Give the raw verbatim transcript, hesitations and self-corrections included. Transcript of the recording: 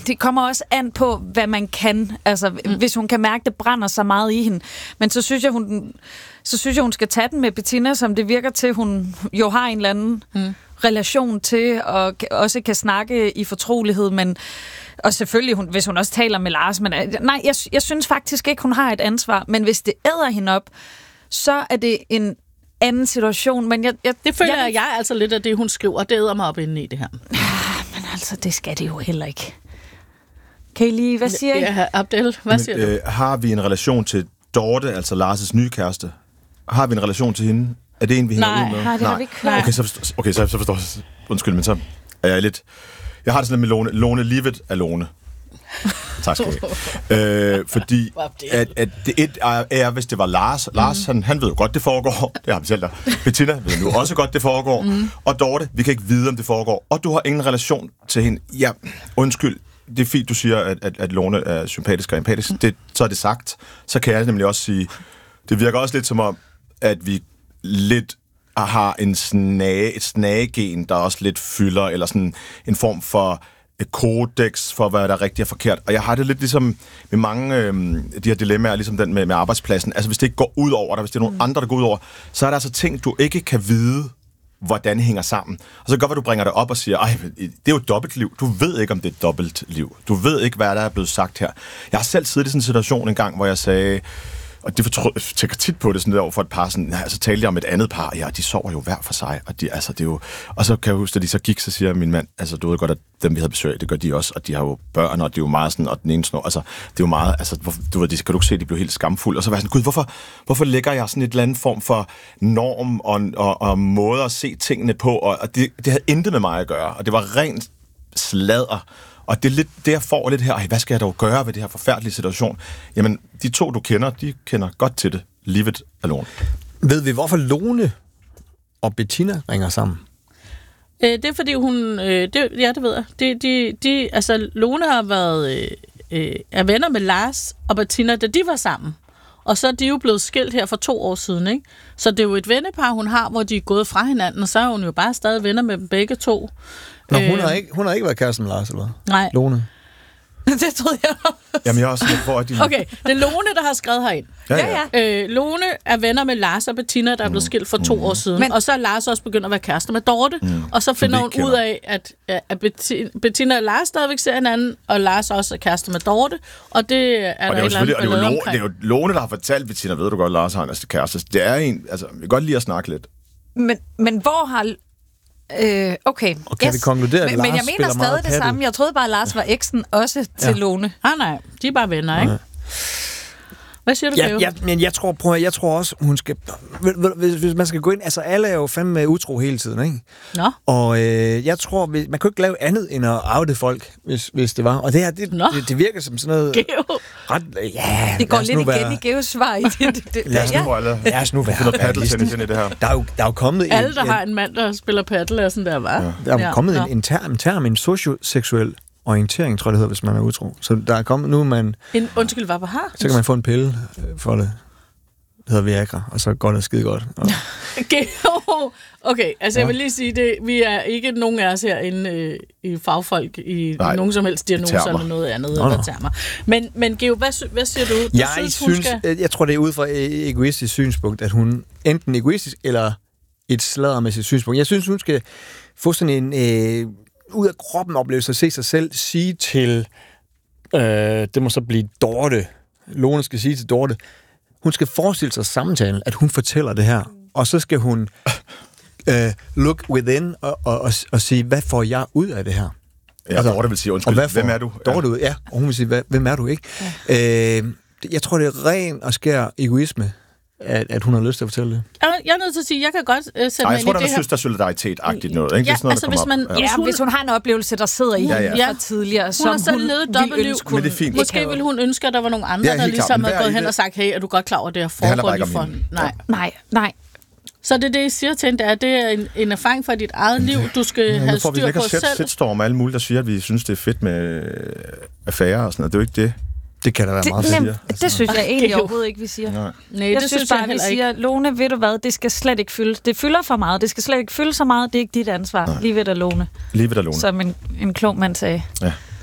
det kommer også an på, hvad man kan. Altså, mm. hvis hun kan mærke, det brænder så meget i hende. Men så synes jeg, hun, så synes jeg, hun skal tage den med Bettina, som det virker til, hun jo har en eller anden mm. relation til, og også kan snakke i fortrolighed, men og selvfølgelig, hun, hvis hun også taler med Lars, men nej, jeg, jeg synes faktisk ikke, hun har et ansvar, men hvis det æder hende op, så er det en anden situation, men jeg... jeg det føler jeg, jeg, jeg altså lidt af det, hun skriver, det æder mig op inde i det her. Men altså, det skal det jo heller ikke. Kan I lige, hvad siger I? Ja, Abdel, hvad siger men, du? Øh, har vi en relation til Dorte, altså Lars' nye kæreste? Har vi en relation til hende? Er det en, vi hænger nej, ud med? Nej, det har vi ikke hørt. Okay, så forstår, okay, så, så forstår undskyld, men så er jeg lidt... Jeg har det sådan lidt med Lone. Lone, livet er Lone. Tak skal du have. Øh, fordi at, at det et er, er, hvis det var Lars. Mm. Lars, han, han ved jo godt, det foregår. Det har han selv der. Bettina ved nu også godt, det foregår. Mm. Og Dorte, vi kan ikke vide, om det foregår. Og du har ingen relation til hende. Ja, undskyld. Det er fint, du siger, at, at, at Lone er sympatisk og empatisk. Mm. Det, så er det sagt. Så kan jeg nemlig også sige, det virker også lidt som om, at vi lidt har en snage, et snagegen, der også lidt fylder, eller sådan en form for et kodex for, hvad der er rigtigt og forkert. Og jeg har det lidt ligesom med mange øh, de her dilemmaer, ligesom den med, med arbejdspladsen. Altså, hvis det ikke går ud over dig, hvis det er nogle mm. andre, der går ud over, så er der altså ting, du ikke kan vide, hvordan det hænger sammen. Og så kan det godt være, du bringer det op og siger, ej, det er jo et dobbeltliv. Du ved ikke, om det er et dobbeltliv. Du ved ikke, hvad der er blevet sagt her. Jeg har selv siddet i sådan en situation en gang, hvor jeg sagde, og det fortrød, jeg tænker tit på det sådan der over for et par, sådan, ja, så talte jeg om et andet par, ja, de sover jo hver for sig, og de, altså, det er jo, og så kan jeg huske, at de så gik, så siger min mand, altså, du ved godt, at dem, vi havde besøgt, det gør de også, og de har jo børn, og det er jo meget sådan, og den ene snor, altså, det er jo meget, altså, du ved, de kan du ikke se, de blev helt skamfulde, og så var jeg sådan, gud, hvorfor, hvorfor lægger jeg sådan et eller andet form for norm og, og, og måde at se tingene på, og, og det, det havde intet med mig at gøre, og det var rent sladder. Og det er lidt det, jeg får lidt her, ej, hvad skal jeg dog gøre ved det her forfærdelige situation? Jamen, de to, du kender, de kender godt til det. Leave it alone. Ved vi, hvorfor Lone og Bettina ringer sammen? Øh, det er, fordi hun... Øh, det, ja, det ved jeg. De, de, de, altså, Lone har været... Øh, øh, er venner med Lars og Bettina, da de var sammen. Og så er de jo blevet skilt her for to år siden, ikke? Så det er jo et vennepar, hun har, hvor de er gået fra hinanden, og så er hun jo bare stadig venner med dem begge to. Nå, hun, har ikke, hun har ikke været kæreste med Lars, eller hvad? Nej. Lone. Det troede jeg også. Jamen, jeg er også lidt for, at de... Okay, det er Lone, der har skrevet herind. Ja, ja. ja. Øh, Lone er venner med Lars og Bettina, der er blevet skilt for to mm. år siden. Men, og så er Lars også begyndt at være kærester med Dorte. Mm. Og så finder hun kender. ud af, at, at Bettina, Bettina og Lars stadigvæk ser hinanden, og Lars også er kærester med Dorte. Og det er og der det er et eller andet og det er, jo Lone, omkring. det er jo Lone, der har fortalt Bettina, ved du godt, Lars har en kæreste. Det er en... Altså, vi kan godt lide at snakke lidt. Men, men hvor har... Øh, okay. Og kan yes. vi konkludere, at men, Lars men jeg mener stadig det samme. Jeg troede bare, at Lars var eksen også til ja. Lone. Ah, nej, de er bare venner, ikke? Hvad siger du, ja, ja, men jeg tror, prøv, jeg tror også, hun skal... Hvis, hvis man skal gå ind... Altså, alle er jo fandme utro hele tiden, ikke? Nå. Og øh, jeg tror, man kunne ikke lave andet end at oute folk, hvis, hvis det var. Og det her, det, det, det virker som sådan noget... Geo. Ret, ja, det går lidt igen være, i Geos svar i det. det lad os nu, ja. lad os nu være noget paddeltennis ind i det her. Der er jo, der er jo kommet... Alle, en, der en, har en mand, der spiller paddel, er sådan der, var. Ja. Der er jo ja. kommet en, en, term, en term, en socioseksuel orientering, tror jeg det hedder, hvis man er utro. Så der er kommet nu, man... En, undskyld, hvad har? Så kan man få en pille for det. Det hedder Viagra, og så går det skide godt. Og... Okay, altså ja. jeg vil lige sige det. Vi er ikke nogen af os herinde øh, i fagfolk i Nej, nogen som helst diagnoser eller noget andet. Nå, eller termer. Men, men Geo, hvad, hvad siger du? du jeg, synes, synes, skal... jeg tror, det er ud fra et egoistisk synspunkt, at hun enten egoistisk eller et sladdermæssigt synspunkt. Jeg synes, hun skal få sådan en øh, ud af kroppen oplevelse at se sig selv sige til, øh, det må så blive Dorte. Lone skal sige til Dorte, hun skal forestille sig samtalen, at hun fortæller det her, og så skal hun øh, look within og, og, og, og sige, hvad får jeg ud af det her? Ja, altså, Dorte vil sige, undskyld, hvem er du? Dorte ud, ja, og hun vil sige, hvem er du, ikke? Ja. Øh, jeg tror, det er ren og skær egoisme, at, at hun har lyst til at fortælle det. Jeg er nødt til at sige, jeg kan godt uh, sætte Ej, mig jeg tror, ind i det her. Jeg tror, der synes, der er solidaritet-agtigt noget. Ikke? Ja, det er sådan noget, altså, hvis man, ja. Ja, hvis hun har en oplevelse, der sidder i ja, ja. ja. fra tidligere, som hun har så hun levet ville dobbeltliv. ønske, hun det måske ville hun ønske, at der var nogle andre, ja, der ligesom havde gået hen det... og sagt, hey, er du godt klar over det her foregår lige for? Nej. nej, nej. Så det er det, jeg siger til hende, det er, det er en, en erfaring fra dit eget liv, du skal ja, have styr på selv. Nu får vi lækkert sætstorm og alle mulige, der siger, at vi synes, det er fedt med affærer og sådan noget. Det er jo ikke det. Det kan der være meget det, sige. Det synes jeg egentlig overhovedet ikke, vi siger. Nej. Nej, jeg det synes, synes bare, jeg vi siger, Lone, ved du hvad, det skal slet ikke fylde. Det fylder for meget. Det skal slet ikke fylde så meget. Det er ikke dit ansvar. Nej. Lige ved at Lone. Lige ved at Lone. Som en, en klog mand sagde. Ja.